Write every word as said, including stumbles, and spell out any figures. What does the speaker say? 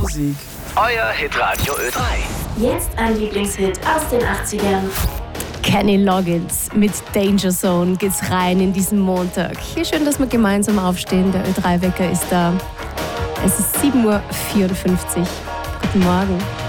Musik. Euer Hitradio Ö drei. Jetzt ein Lieblingshit aus den achtzigern. Kenny Loggins mit Danger Zone geht's rein in diesen Montag. Hier schön, dass wir gemeinsam aufstehen. Der Ö drei Wecker ist da. Es ist sieben Uhr vierundfünfzig. Guten Morgen.